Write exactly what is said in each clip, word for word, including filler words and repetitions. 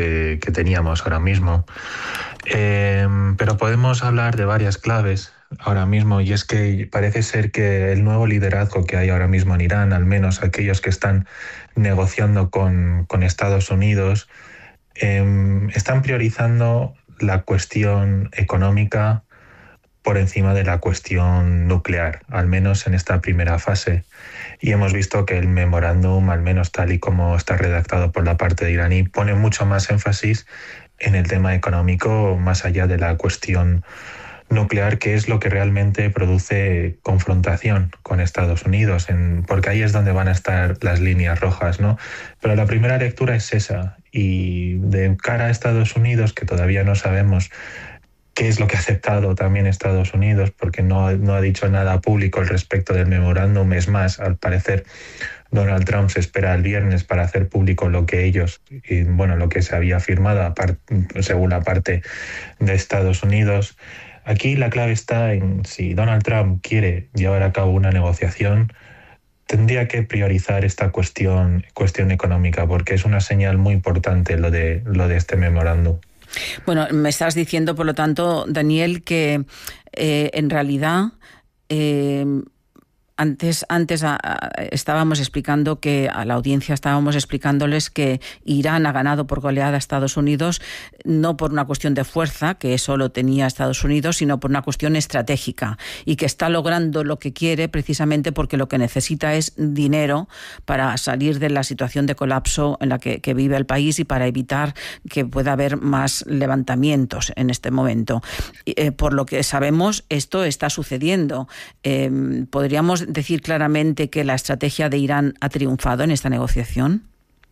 que, que teníamos ahora mismo. Eh, pero podemos hablar de varias claves ahora mismo, y es que parece ser que el nuevo liderazgo que hay ahora mismo en Irán, al menos aquellos que están negociando con, con Estados Unidos, eh, están priorizando la cuestión económica por encima de la cuestión nuclear, al menos en esta primera fase. Y hemos visto que el memorándum, al menos tal y como está redactado por la parte iraní, pone mucho más énfasis en el tema económico, más allá de la cuestión nuclear, que es lo que realmente produce confrontación con Estados Unidos, en, porque ahí es donde van a estar las líneas rojas, ¿no? Pero la primera lectura es esa, y de cara a Estados Unidos, que todavía no sabemos qué es lo que ha aceptado también Estados Unidos, porque no, no ha dicho nada público al respecto del memorándum. Es más, al parecer Donald Trump se espera el viernes para hacer público lo que ellos, y, bueno, lo que se había firmado apart, según la parte de Estados Unidos. Aquí la clave está en si Donald Trump quiere llevar a cabo una negociación, tendría que priorizar esta cuestión, cuestión económica, porque es una señal muy importante lo de, lo de este memorándum. Bueno, me estás diciendo, por lo tanto, Daniel, que eh, en realidad eh, antes, antes a, a, estábamos explicando que a la audiencia estábamos explicándoles que Irán ha ganado por goleada a Estados Unidos, no por una cuestión de fuerza, que eso lo tenía Estados Unidos, sino por una cuestión estratégica, y que está logrando lo que quiere precisamente porque lo que necesita es dinero para salir de la situación de colapso en la que, que vive el país y para evitar que pueda haber más levantamientos en este momento. Eh, por lo que sabemos, esto está sucediendo. Eh, ¿Podríamos decir claramente que la estrategia de Irán ha triunfado en esta negociación?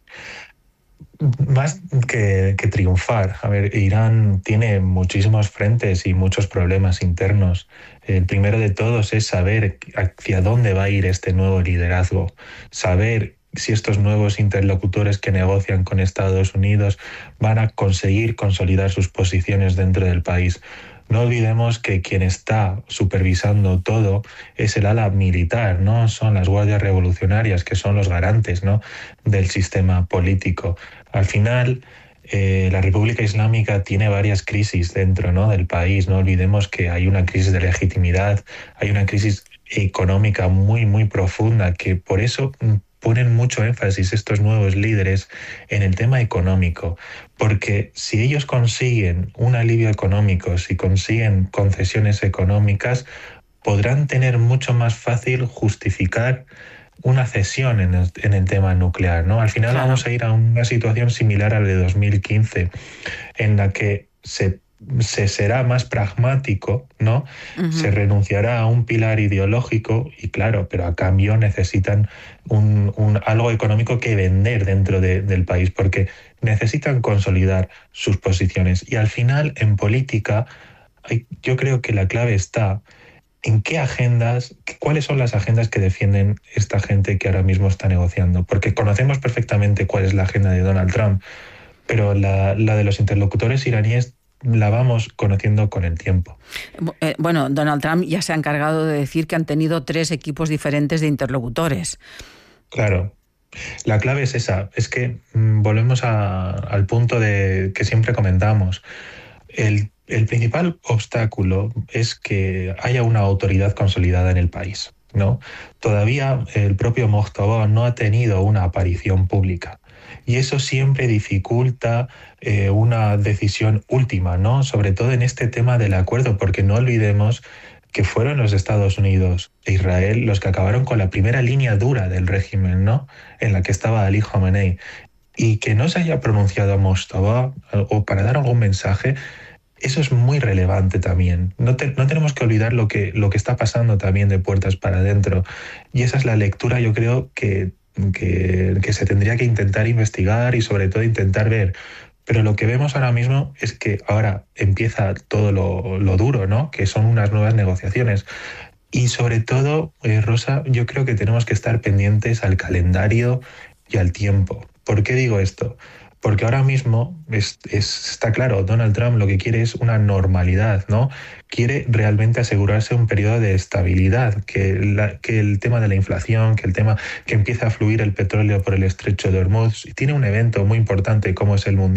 Más que, que triunfar. A ver, Irán tiene muchísimos frentes y muchos problemas internos. El primero de todos es saber hacia dónde va a ir este nuevo liderazgo, saber si estos nuevos interlocutores que negocian con Estados Unidos van a conseguir consolidar sus posiciones dentro del país. No olvidemos que quien está supervisando todo es el ala militar, ¿no? Son las guardias revolucionarias, que son los garantes, ¿no?, del sistema político. Al final, eh, la República Islámica tiene varias crisis dentro, ¿no?, del país. No olvidemos que hay una crisis de legitimidad, hay una crisis económica muy, muy profunda, que por eso ponen mucho énfasis estos nuevos líderes en el tema económico, porque si ellos consiguen un alivio económico, si consiguen concesiones económicas, podrán tener mucho más fácil justificar una cesión en el, en el tema nuclear, ¿no? Al final, claro, vamos a ir a una situación similar a la de dos mil quince, en la que se se será más pragmático, ¿no? Uh-huh. Se renunciará a un pilar ideológico y claro, pero a cambio necesitan un, un, algo económico que vender dentro de, del país, porque necesitan consolidar sus posiciones. Y al final, en política, hay, yo creo que la clave está en qué agendas, cuáles son las agendas que defienden esta gente que ahora mismo está negociando, porque conocemos perfectamente cuál es la agenda de Donald Trump, pero la, la de los interlocutores iraníes la vamos conociendo con el tiempo. Bueno, Donald Trump ya se ha encargado de decir que han tenido tres equipos diferentes de interlocutores. Claro. La clave es esa, es que mmm, volvemos a, al punto de que siempre comentamos. El, el principal obstáculo es que haya una autoridad consolidada en el país, ¿no? Todavía el propio Mojtaba no ha tenido una aparición pública. Y eso siempre dificulta eh, una decisión última, ¿no? Sobre todo en este tema del acuerdo, porque no olvidemos que fueron los Estados Unidos e Israel los que acabaron con la primera línea dura del régimen, ¿no?, en la que estaba Ali Khamenei. Y que no se haya pronunciado a Mojtaba o para dar algún mensaje, eso es muy relevante también. No, te, no tenemos que olvidar lo que, lo que está pasando también de puertas para adentro. Y esa es la lectura, yo creo, que Que, que se tendría que intentar investigar y sobre todo intentar ver. Pero lo que vemos ahora mismo es que ahora empieza todo lo, lo duro, ¿no?, que son unas nuevas negociaciones. Y sobre todo, eh, Rosa, yo creo que tenemos que estar pendientes al calendario y al tiempo. ¿Por qué digo esto? Porque ahora mismo es, es, está claro, Donald Trump lo que quiere es una normalidad, ¿no? Quiere realmente asegurarse un periodo de estabilidad, que, la, que el tema de la inflación, que el tema que empieza a fluir el petróleo por el estrecho de Hormuz, tiene un evento muy importante como es el Mundial